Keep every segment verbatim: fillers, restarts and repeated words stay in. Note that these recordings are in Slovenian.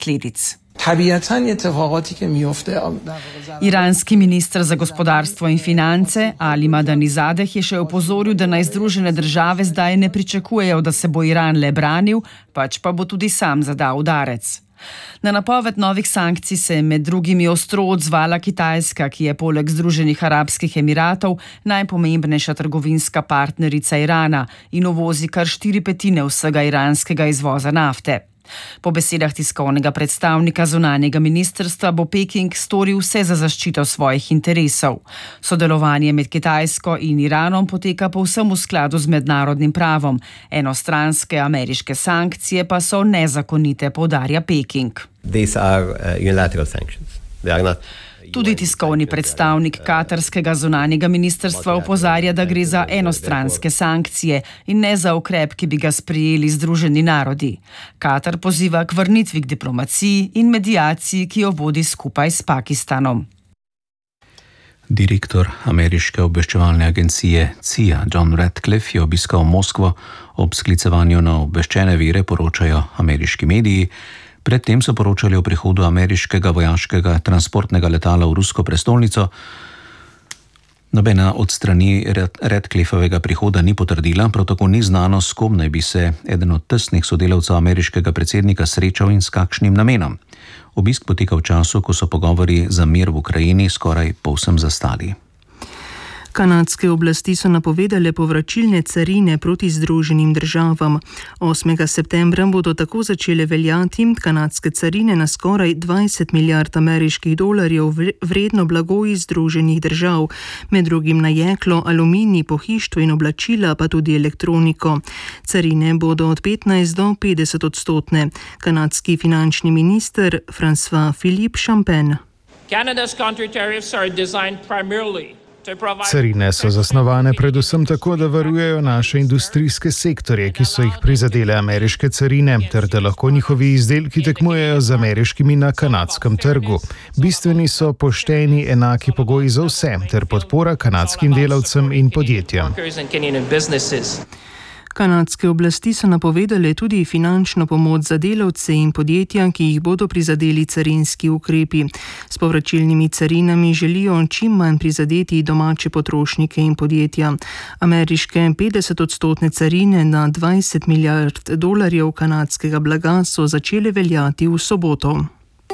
Kledic. Iranski minister za gospodarstvo in finance Ali Madanizadeh je še opozoril, da naj Združene države zdaj ne pričakujejo, da se bo Iran le branil, pač pa bo tudi sam zadal udarec. Na napoved novih sankcij se je med drugimi ostro odzvala Kitajska, ki je poleg Združenih arabskih emiratov najpomembnejša trgovinska partnerica Irana in uvozi kar štiri petine vsega iranskega izvoza nafte. Po besedah tiskovnega predstavnika zunanjega ministrstva bo Peking storil vse za zaščito svojih interesov. Sodelovanje med Kitajsko in Iranom poteka povsem v skladu z mednarodnim pravom. Enostranske ameriške sankcije pa so nezakonite, poudarja Peking. These are uh, unilateral sanctions. They are not... Tudi tiskovni predstavnik katarskega zunanjega ministrstva opozarja, da gre za enostranske sankcije in ne za ukrep, ki bi ga sprejeli Združeni narodi. Katar poziva k vrnitvi k diplomaciji in medijaciji, ki jo vodi skupaj s Pakistanom. Direktor ameriške obveščevalne agencije C I A John Ratcliffe je obiskal Moskvo. Ob sklicevanju na obveščene vire poročajo ameriški mediji. Predtem so poročali o prihodu ameriškega vojaškega transportnega letala v rusko prestolnico. Nobena od strani Ratcliffovega prihoda ni potrdila, prav tako ni znano, s kom naj bi se eden od tesnih sodelavcev ameriškega predsednika srečal in s kakšnim namenom. Obisk poteka v času, ko so pogovori za mir v Ukrajini skoraj povsem zastali. Kanadske oblasti so napovedale povračilne carine proti Združenim državam. osmega septembra bodo tako začele veljati kanadske carine na skoraj dvajset milijard ameriških dolarjev vredno blago iz Združenih držav, med drugim na jeklo, aluminij, pohištvo in oblačila, pa tudi elektroniko. Carine bodo od petnajst do petdeset odstotne. Kanadski finančni minister François Philippe Champagne. Canada's country tariffs are designed primarily Carine so zasnovane predvsem tako, da varujejo naše industrijske sektorje, ki so jih prizadele ameriške carine, ter da lahko njihovi izdelki tekmujejo z ameriškimi na kanadskem trgu. Bistveni so pošteni, enaki pogoji za vse, ter podpora kanadskim delavcem in podjetjem. Kanadske oblasti so napovedale tudi finančno pomoč za delavce in podjetja, ki jih bodo prizadeli carinski ukrepi. S povračilnimi carinami želijo čim manj prizadeti domače potrošnike in podjetja. Ameriške petdesetodstotne carine na dvajset milijard dolarjev kanadskega blaga so začele veljati v soboto.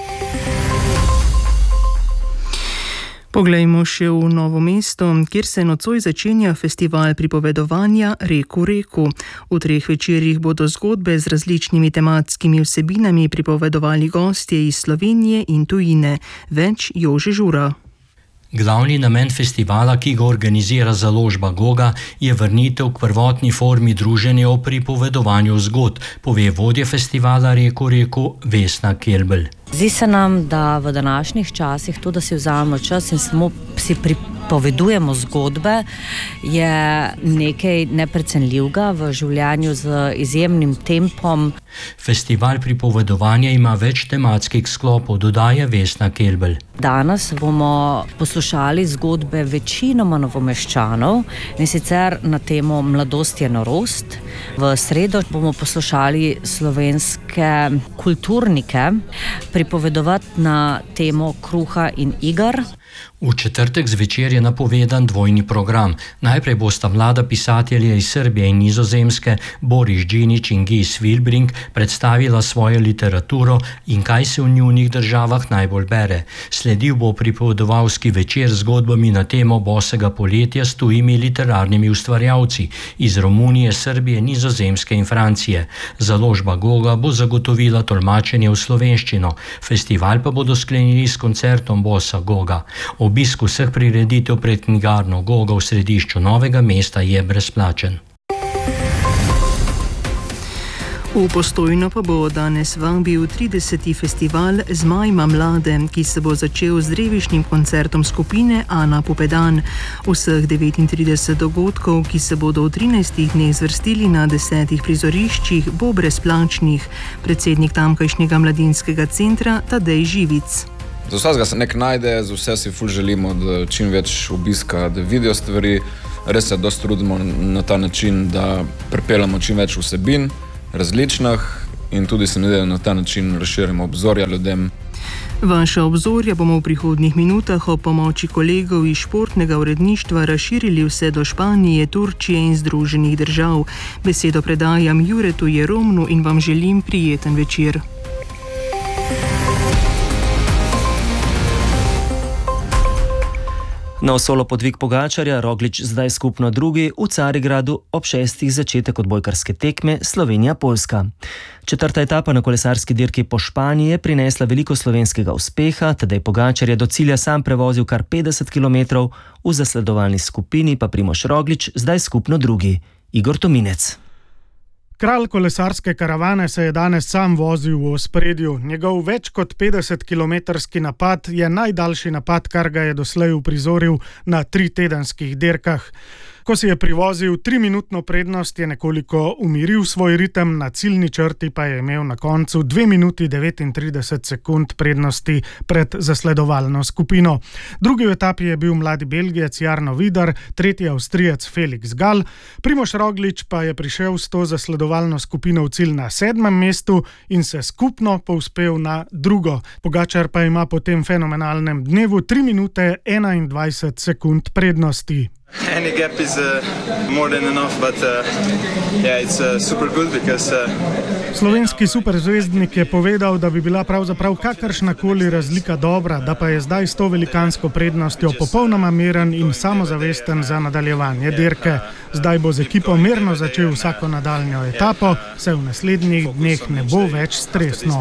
Poglejmo še v Novo mesto, kjer se nocoj začenja festival pripovedovanja Reku reku. V treh večerjih bodo zgodbe z različnimi tematskimi vsebinami pripovedovali gostje iz Slovenije in tujine. Več Jože Žura. Glavni namen festivala, ki ga organizira založba Goga, je vrnitev k prvotni formi druženja o pripovedovanju zgodb, pove vodja festivala Reku reku Vesna Kelbel. Zdi se nam, da v današnjih časih to, da si vzamemo čas in samo si pripovedujemo zgodbe, je nekaj neprecenljivega v življenju z izjemnim tempom. Festival pripovedovanja ima več tematskih sklopov, dodaja Vesna Kelbel. Danes bomo poslušali zgodbe večinoma Novomeščanov, in sicer na temo Mladost je norost. V sredo bomo poslušali slovenske kulturnike pripovedovati na temo kruha in iger. V četrtek zvečer je napovedan dvojni program. Najprej bosta mlada pisatelja iz Srbije in Nizozemske, Boris Džinić in Guy Svilbrink, predstavila svojo literaturo in kaj se v njunih državah najbolj bere. Sledil bo pripovedovalski večer z zgodbami na temo bosega poletja s tujimi literarnimi ustvarjalci iz Romunije, Srbije, Nizozemske in Francije. Založba Goga bo zagotovila tolmačenje v slovenščino. Festival pa bodo sklenili s koncertom bossa Goga. Obisk vseh prireditev pred knjigarno Goga v središču Novega mesta je brezplačen. V Postojno pa bo danes vabil trideseti festival Zmaj mlade, ki se bo začel z drevišnjim koncertom skupine Ana Pupedan. Vseh devetintrideset dogodkov, ki se bodo v trinajstih dneh zvrstili na desetih prizoriščih, bo brezplačnih. Predsednik tamkajšnjega mladinskega centra Tadej Živic. Za vsega se nek najde, za vse si ful želimo, da čim več obiska, da vidijo stvari. Res se dosti trudimo na ta način, da pripeljamo čim več vsebin, različnih, in tudi se mi zdi, da na ta način razširimo obzorja ljudem. Vaša obzorja bomo v prihodnjih minutah ob pomoči kolegov iz športnega uredništva razširili vse do Španije, Turčije in Združenih držav. Besedo predajam Juretu Jeromnu in vam želim prijeten večer. Na osolo podvig Pogačarja Roglič zdaj skupno drugi, v Carigradu ob šestih začetek odbojkarske tekme Slovenija-Poljska. Četrta etapa na kolesarski dirki po Španiji je prinesla veliko slovenskega uspeha, Tadej Pogačar je do cilja sam prevozil kar petdeset kilometrov, v zasledovalni skupini pa Primož Roglič zdaj skupno drugi. Igor Tominec. Kralj kolesarske karavane se je danes sam vozil v ospredju. Njegov več kot petdesetkilometrski napad je najdaljši napad, kar ga je doslej uprizoril na tritedenskih dirkah. Ko si je privozil triminutno prednost, je nekoliko umiril svoj ritem, na ciljni črti pa je imel na koncu dve minuti devetintrideset sekund prednosti pred zasledovalno skupino. Drugi v etapi je bil mladi Belgijec Jarno Vidar, tretji Avstrijec Felix Gall. Primož Roglič pa je prišel s to zasledovalno skupino v cilj na sedmem mestu in se skupno povzpel na drugo. Pogačar pa ima po tem fenomenalnem dnevu tri minute enaindvajset sekund prednosti. Any gap is uh, more than enough, but uh, yeah, it's uh, super good because uh, Slovenski superzvezdnik je povedal, da bi bila pravzaprav kakršnakoli razlika dobra, da pa je zdaj s to velikansko prednostjo popolnoma miren in samozavesten za nadaljevanje dirke. Zdaj bo z ekipo mirno začel vsako nadaljnjo etapo, se v naslednjih dneh ne bo več stresno.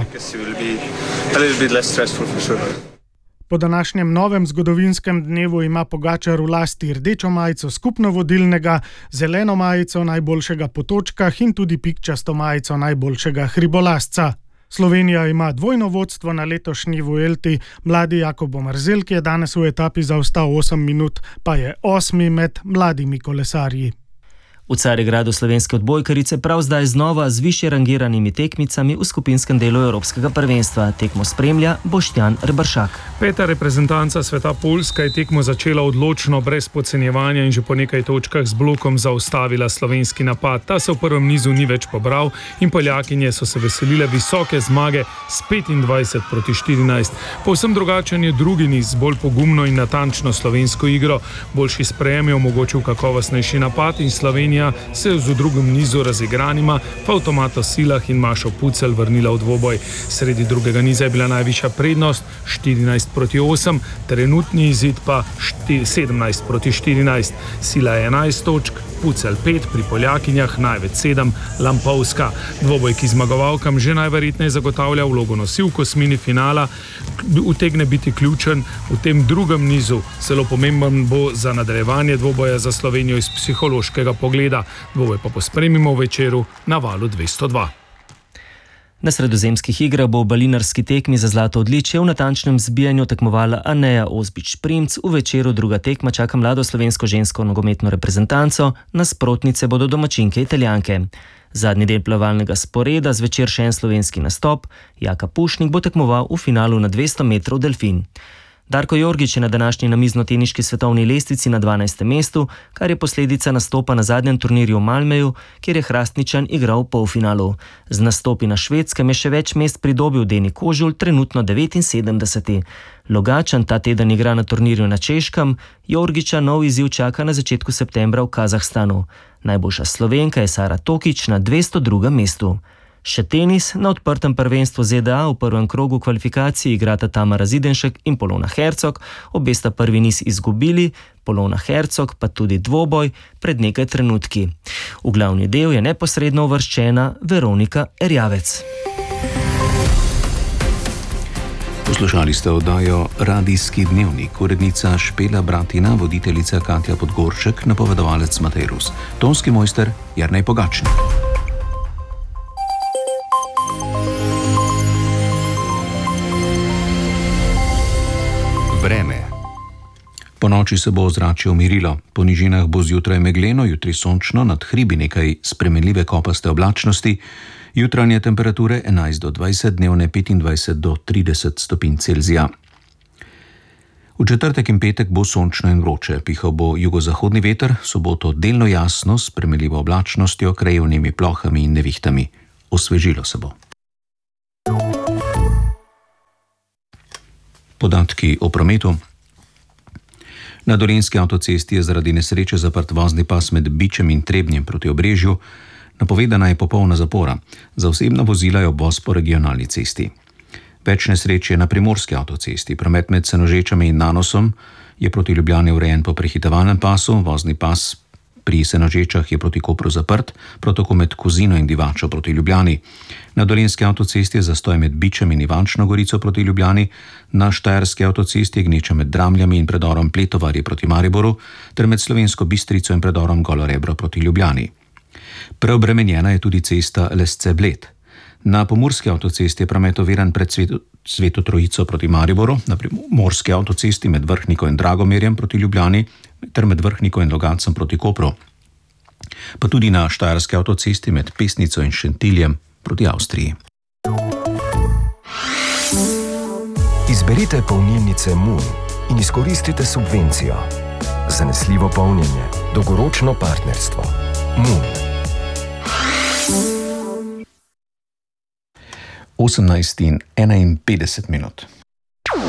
Po današnjem novem zgodovinskem dnevu ima Pogačar v lasti rdečo majico skupno vodilnega, zeleno majico najboljšega po točkah in tudi pikčasto majico najboljšega hribolazca. Slovenija ima dvojno vodstvo na letošnji Vuelti, mladi Jakob Omerzel, ki je danes v etapi zaostal osem minut, pa je osmi med mladimi kolesarji. V Carigradu slovenske odbojkarice prav zdaj znova z višje rangiranimi tekmicami v skupinskem delu Evropskega prvenstva. Tekmo spremlja Boštjan Rebršak. Peta reprezentanca sveta Poljska je tekmo začela odločno, brez podcenjevanja in že po nekaj točkah z blokom zaustavila slovenski napad. Ta se v prvem nizu ni več pobral in Poljakinje so se veselile visoke zmage s petindvajset proti štirinajst. Povsem drugačen je drugi niz, bolj pogumno in natančno slovensko igro. Boljši sprejem je omogočil kakovostnejši napad in Slovenija se je v drugem nizu razigranima v avtomato silah in Mašo Pucelj vrnila v dvoboj. Sredi drugega niza je bila najvišja prednost štirinajst proti osem, trenutni izid pa sedemnajst proti štirinajst. Sila je enajst točk, Pucelj pet, pri Poljakinjah največ sedem, Lampovska. Dvoboj, ki zmagovalkam že najverjetneje zagotavlja vlogo nosilk osmini finala, utegne biti ključen v tem drugem nizu. Zelo pomemben bo za nadaljevanje dvoboja za Slovenijo iz psihološkega pogleda. Dvoboj pa pospremimo v večeru na Valu dvesto dva. Na sredozemskih igrah bo v balinarski tekmi za zlato odličje v natančnem zbijanju tekmovala Aneja Ozbič-Primc. V večeru druga tekma čaka mlado slovensko žensko nogometno reprezentanco, nasprotnice bodo domačinke Italijanke. Zadnji del plavalnega sporeda, zvečer še en slovenski nastop, Jaka Pušnik bo tekmoval v finalu na dvesto metrov delfin. Darko Jorgič je na današnji namiznoteniški svetovni lestvici na dvanajstem mestu, kar je posledica nastopa na zadnjem turnirju v Malmeju, kjer je Hrastničan igral v polfinalu. Z nastopi na Švedskem je še več mest pridobil Deni Kožul, trenutno devetinsedemdeseti. Logačan ta teden igra na turnirju na Češkem, Jorgiča nov izziv čaka na začetku septembra v Kazahstanu. Najboljša Slovenka je Sara Tokič na dvesto drugem mestu. Še tenis. Na odprtem prvenstvu Z D A v prvem krogu kvalifikacij igrata Tamara Zidenšek in Polona Hercog. Obe sta prvi niz izgubili, Polona Hercog pa tudi dvoboj pred nekaj trenutki. V glavni del je neposredno uvrščena Veronika Erjavec. Poslušali ste oddajo Radijski dnevnik, urednica Špela Bratina, voditeljica Katja Podgoršek, napovedovalec Matej Rus, tonski mojster Jernej Pogačnik. Vreme. Po noči se bo ozračje umirilo, po nižinah bo zjutraj megleno, jutri sončno, nad hribi nekaj spremenljive kopaste oblačnosti, jutranje temperature enajst do dvajset, dnevne petindvajset do trideset stopinj Celzija. V četrtek in petek bo sončno in vroče, pihal bo jugozahodni veter, soboto delno jasno s spremenljivo oblačnostjo, krajevnimi plohami in nevihtami. Osvežilo se bo. Podatki o prometu. Na Dolenjski avtocesti je zaradi nesreče zaprt vozni pas med Bičem in Trebnjem proti Obrežju. Napovedana je popolna zapora. Za osebna vozila je obvoz po regionalni cesti. Več nesreč je na Primorski avtocesti. Promet med Senožečami in Nanosom je proti Ljubljani urejen po prehitevalnem pasu. Vozni pas pri Senožečah je proti Kopru zaprt, prav tako med Kozino in Divačo proti Ljubljani. Na Dolenjski avtocesti je zastoj med Bičem in Ivančno Gorico proti Ljubljani. Na Štajerski avtocesti je gneča med Dramljami in predorom Pletovarje proti Mariboru, ter med Slovensko Bistrico in predorom Golo Rebro proti Ljubljani. Preobremenjena je tudi cesta Lesce-Bled. Na Pomurski avtocesti je promet oviran pred Sveto, Sveto Trojico proti Mariboru, na Primorski avtocesti med Vrhniko in Dragomerjem proti Ljubljani, ter med Vrhniko in Logacem proti Kopru. Pa tudi na Štajerski avtocesti med Pesnico in Šentiljem proti Avstriji. Izberite polnilnice Moon in izkoristite subvencijo. Zanesljivo polnjenje, dolgoročno partnerstvo. Moon. osemnajst in enainpetdeset minut.